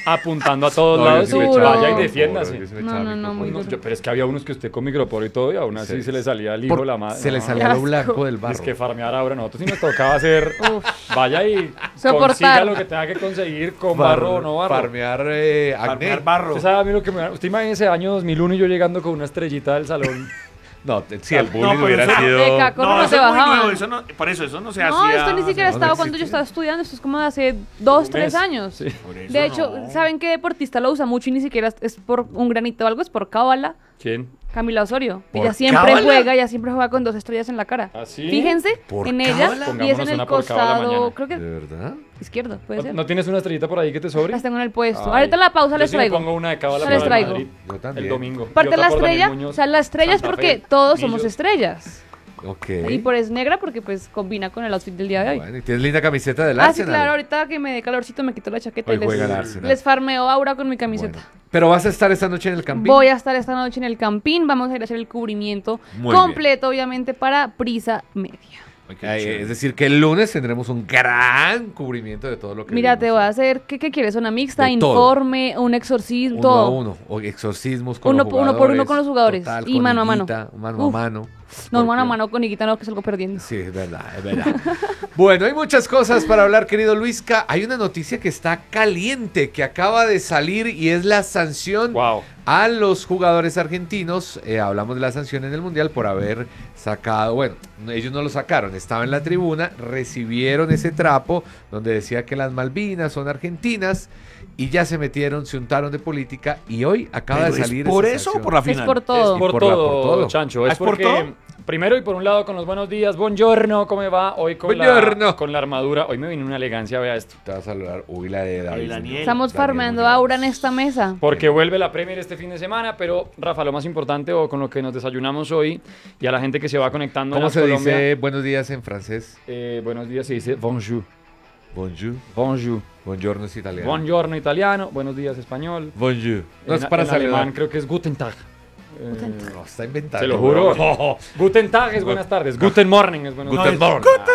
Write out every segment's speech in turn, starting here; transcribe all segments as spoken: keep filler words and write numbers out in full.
apuntando a todos No, yo lados. sí me y echaba vaya y mi defiéndase. coporo, yo sí me No, echaba no, mi no, coporo. muy No, duro. yo- pero es que había unos que usted con microporo y y aún así Sí. se le salía el hijo Por- la madre. se le No, salía lo Asco. blanco del barro. Es que farmear ahora nosotros sí nos tocaba hacer. Uf. Vaya y Soportar. consiga lo que tenga que conseguir con barro o no barro. Farmear eh, acné. Farmear barro. Usted sabe a mí lo que me... Usted imagínese año dos mil uno y yo llegando con una estrellita del salón. No, te- si el No, bullying pero hubiera eso- sido... De caco. ¿Cómo no eso te es muy bajaban? nuevo, eso no, por eso, eso no se No, hacía. esto ni siquiera no, no estaba cuando yo existía. estaba estudiando, esto es como de hace dos, Un tres mes. años. Sí. Por eso De hecho, no. ¿saben qué deportista lo usa mucho y ni siquiera es- es por un granito o algo? Es por cábala. ¿Quién? Camila Osorio. ¿Por Ella siempre cábala? juega, ella siempre juega con dos estrellas en la cara. ¿Ah, sí? Fíjense ¿Por en ella cábala? y es en Pongámonos el una por cábala costado, mañana. creo ¿De que verdad? izquierdo, puede ¿No, ser. no tienes una estrellita por ahí que te sobre? Las tengo en el puesto. Ay. Ahorita en la pausa Yo les sí me traigo. pongo una de cábala Ya para les el traigo. Madrid Yo también. el domingo. Aparte Y otra la por Daniel estrella, Muñoz, o sea, la estrella es Santa porque Fe, todos somos Millos. estrellas. Ok. Y por es negra porque pues combina con el outfit del día de hoy. Bueno, y tienes linda camiseta del Ah, sí, Arsenal. claro, ahorita que me dé calorcito me quito la chaqueta Hoy y les, juega el Arsenal. les farmeo aura con mi camiseta. Bueno. Pero vas a estar esta noche en el Campín. Voy a estar esta noche en el Campín, vamos a ir a hacer el cubrimiento Muy completo, obviamente, para Prisa Media. Ay, qué Eh, chévere. es decir, que el lunes tendremos un gran cubrimiento de todo lo que Mira, te vimos. voy a hacer, ¿qué, qué quieres? ¿Una mixta, De todo. informe, un exorcismo, Uno a todo? uno, o exorcismos con Uno los por- uno jugadores. por uno con los jugadores. total, Y con mano a mano. Higuita, mano Uf. a mano. No, mano a porque- mano con Higuita, no, que salgo perdiendo. Sí, es verdad, es verdad. Bueno, hay muchas cosas para hablar, querido Luisca. Hay una noticia que está caliente, que acaba de salir y es la sanción Wow. a los jugadores argentinos. Eh, hablamos de la sanción en el Mundial por haber sacado, bueno, ellos no lo sacaron, estaba en la tribuna, recibieron ese trapo donde decía que las Malvinas son argentinas y ya se metieron, se untaron de política y hoy acaba ¿Pero de es salir por esa eso o sanción. por la Es final? por todo. Es por, por la- todo, por todo. Chancho. ¿Ah, Es es por porque, todo? primero y por un lado con los buenos días, buongiorno, ¿cómo me va? Hoy con, Buongiorno. la, con la armadura. Hoy me vino una elegancia, vea esto. Te va a saludar, uy, la de David. Ay, Daniel. Estamos Daniel farmeando Muñoz. aura en esta mesa. Porque vuelve la Premier este fin de semana, pero Rafa, lo más importante o con lo que nos desayunamos hoy y a la gente que se va conectando ¿Cómo en se Colombia, dice buenos días en francés? eh, buenos días se dice bonjour. Bonjour. Bonjour. Buongiorno es italiano. Buongiorno italiano, buenos días español. Bonjour. No en, es para en alemán saludar. creo que es Guten Tag. Eh, Guten Tag. No, está inventando. Se lo juro. bro. Guten Tag es buenas tardes. Guten Morning es buenas Guten tardes. Morgen.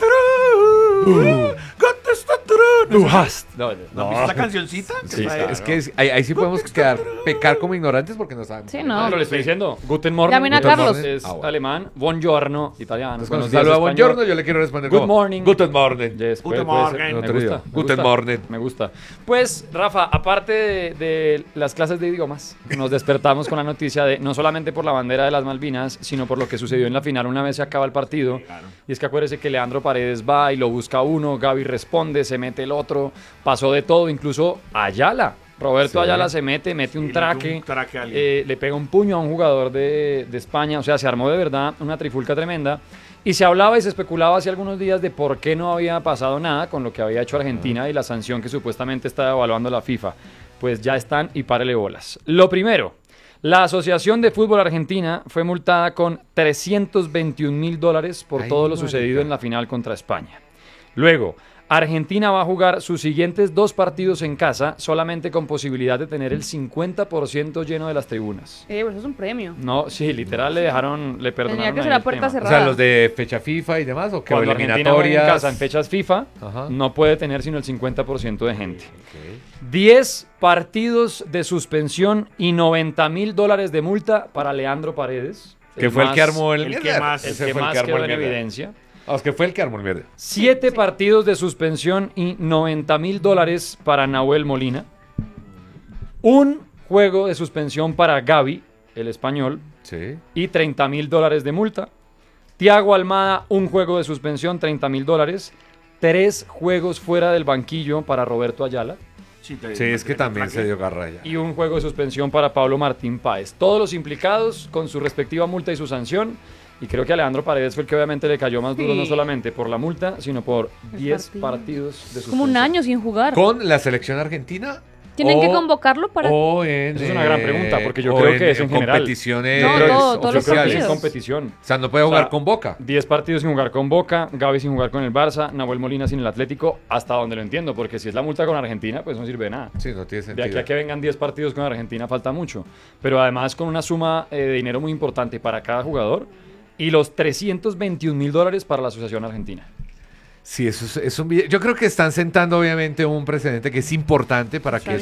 Du hast. No, ¿No no. has visto esta cancioncita? Sí, Está ahí. claro. Es que es- ahí, ahí sí podemos quedar, pecar como ignorantes porque no sabemos. Sí, No, no. pero le estoy diciendo. Guten Morning. Llamen a Guten Carlos. Morning Es Ah, bueno. alemán. Buongiorno italiano. Entonces, Buenos cuando días, saluda español. buongiorno, yo le quiero responder Good como, morning. Guten Morgen. Yes, puede- Guten puede ser. Morgen. Me Otro gusta, día. me Guten gusta, Morgen. Me gusta. Pues, Rafa, aparte de, de las clases de idiomas, nos despertamos con la noticia de no solamente por la bandera de las Malvinas, sino por lo que sucedió en la final una vez se acaba el partido. Claro. Y es que acuérdese que Leandro Paredes va y lo busca uno, Gaby responde, se mete el otro, pasó de todo, incluso Ayala. Roberto Sí. Ayala se mete, mete un le metió traque, un traque a alguien. eh, le pega un puño a un jugador de, de España, o sea, se armó de verdad una trifulca tremenda. Y se hablaba y se especulaba hace algunos días de por qué no había pasado nada con lo que había hecho Argentina y la sanción que supuestamente está evaluando la FIFA. Pues ya están y párele bolas. Lo primero, la Asociación de Fútbol Argentina fue multada con trescientos veintiún mil dólares por Ay, todo lo marica. sucedido en la final contra España. Luego, Argentina va a jugar sus siguientes dos partidos en casa solamente con posibilidad de tener el cincuenta por ciento lleno de las tribunas. Eh, pero eso es un premio. No, sí, literal le dejaron, le perdonaron Tenía que ahí ser a el puerta tema. O cerrada. sea, los de fecha FIFA y demás, o que Cuando Argentina juega en eliminatorias. casa en fechas FIFA, Ajá. no puede tener sino el cincuenta por ciento de gente. Ok. diez partidos de suspensión y noventa mil dólares de multa para Leandro Paredes. Que fue el que más- armó el, el que mierda. más- el Ese que fue el más que armó quedó el en mierda. evidencia. Ah, es que fue el que armó el mierda. Siete partidos de suspensión y noventa mil dólares para Nahuel Molina. Un juego de suspensión para Gaby, el español, Sí. y treinta mil dólares de multa. Tiago Almada, un juego de suspensión, treinta mil dólares. Tres juegos fuera del banquillo para Roberto Ayala. Sí, te- Sí, es que te- también traque. se dio garra ya. Y un juego de suspensión para Pablo Martín Páez. Todos los implicados con su respectiva multa y su sanción. Y creo que Alejandro Paredes fue el que obviamente le cayó más duro, Sí. no solamente por la multa, sino por diez partidos. partidos de suspensión. Como un año sin jugar. ¿Con la selección argentina? Tienen o- que convocarlo para... O en, Esa es una gran eh, pregunta, porque yo o creo que es en general. competiciones No, Yo creo que- todo- todos los yo creo que es partidos. competición. O sea, no puede O jugar sea, con Boca. diez partidos sin jugar con Boca, Gaby sin jugar con el Barça, Nahuel Molina sin el Atlético, hasta donde lo entiendo, porque si es la multa con Argentina, pues no sirve de nada. Sí, no tiene De sentido. aquí a que vengan diez partidos con Argentina falta mucho. Pero además con una suma eh, de dinero muy importante para cada jugador y los trescientos veintiún mil dólares para la Asociación Argentina. Sí, eso es, es un video. Yo creo que están sentando obviamente un precedente que es importante para que